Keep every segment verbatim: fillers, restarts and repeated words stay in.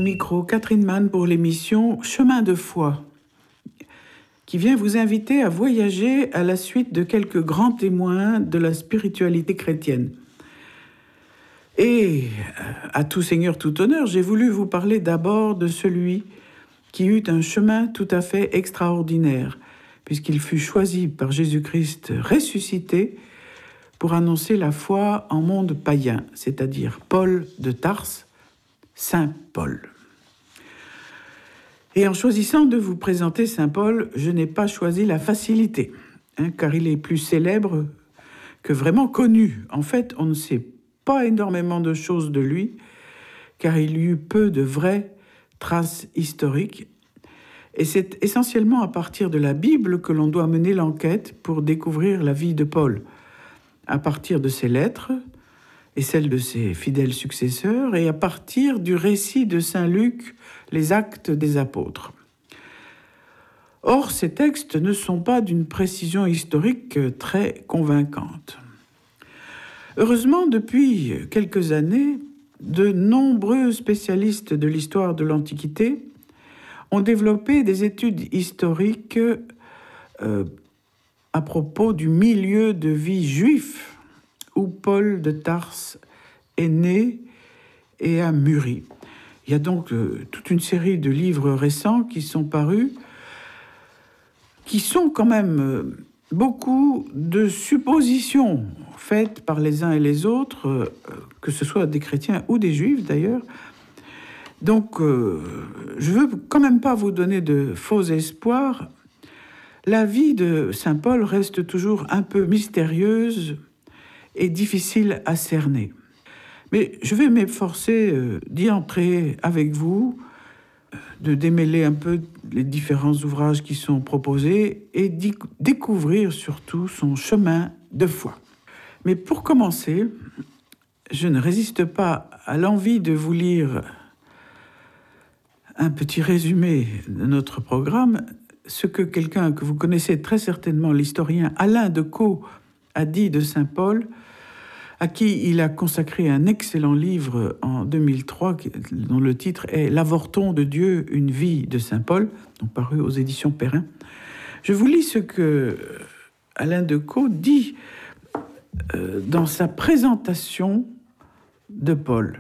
micro, Catherine Mann pour l'émission Chemin de foi, qui vient vous inviter à voyager à la suite de quelques grands témoins de la spiritualité chrétienne. Et, à tout seigneur, tout honneur, j'ai voulu vous parler d'abord de celui qui eut un chemin tout à fait extraordinaire, puisqu'il fut choisi par Jésus-Christ ressuscité pour annoncer la foi en monde païen, c'est-à-dire Paul de Tarse, Saint Paul. Et en choisissant de vous présenter Saint Paul, je n'ai pas choisi la facilité, hein, car il est plus célèbre que vraiment connu. En fait, on ne sait pas énormément de choses de lui, car il y eut peu de vraies traces historiques. Et c'est essentiellement à partir de la Bible que l'on doit mener l'enquête pour découvrir la vie de Paul, à partir de ses lettres et celles de ses fidèles successeurs, et à partir du récit de saint Luc, les Actes des Apôtres. Or, ces textes ne sont pas d'une précision historique très convaincante. Heureusement, depuis quelques années, de nombreux spécialistes de l'histoire de l'Antiquité ont développé des études historiques euh, à propos du milieu de vie juif où Paul de Tarse est né et a mûri. Il y a donc euh, toute une série de livres récents qui sont parus, qui sont quand même euh, beaucoup de suppositions faites par les uns et les autres, euh, que ce soit des chrétiens ou des juifs d'ailleurs. Donc, euh, je ne veux quand même pas vous donner de faux espoirs. La vie de saint Paul reste toujours un peu mystérieuse et difficile à cerner. Mais je vais m'efforcer euh, d'y entrer avec vous, de démêler un peu les différents ouvrages qui sont proposés et d'y découvrir surtout son chemin de foi. Mais pour commencer, je ne résiste pas à l'envie de vous lire un petit résumé de notre programme, ce que quelqu'un que vous connaissez très certainement, l'historien Alain de Caux, a dit de saint Paul, à qui il a consacré un excellent livre en deux mille trois, dont le titre est « L'avorton de Dieu, une vie de saint Paul », donc paru aux éditions Perrin. Je vous lis ce que Alain de Caux dit euh, dans sa présentation de Paul.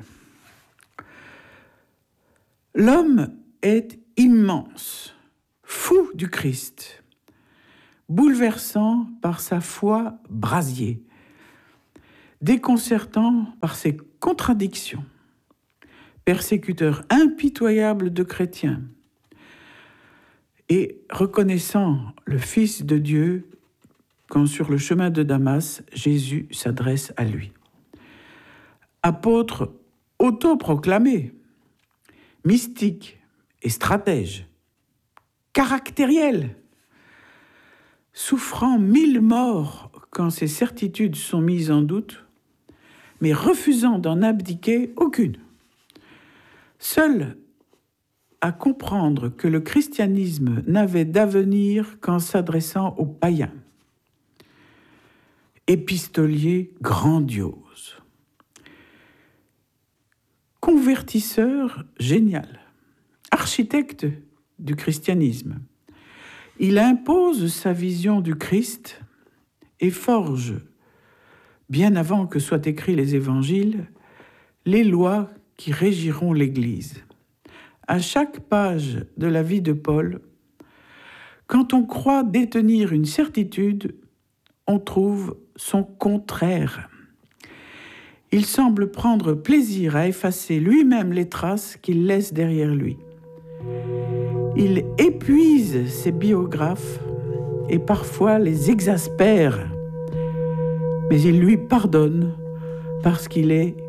« L'homme est immense, fou du Christ, bouleversant par sa foi brasier, déconcertant par ses contradictions, persécuteur impitoyable de chrétiens, et reconnaissant le Fils de Dieu quand sur le chemin de Damas, Jésus s'adresse à lui. Apôtre autoproclamé, mystique et stratège, caractériel, souffrant mille morts quand ses certitudes sont mises en doute, mais refusant d'en abdiquer aucune. Seul à comprendre que le christianisme n'avait d'avenir qu'en s'adressant aux païens. Épistolier grandiose. Convertisseur génial. Architecte du christianisme. Il impose sa vision du Christ et forge, bien avant que soient écrits les évangiles, les lois qui régiront l'Église. À chaque page de la vie de Paul, quand on croit détenir une certitude, on trouve son contraire. Il semble prendre plaisir à effacer lui-même les traces qu'il laisse derrière lui. Il épuise ses biographes et parfois les exaspère, mais il lui pardonne parce qu'il est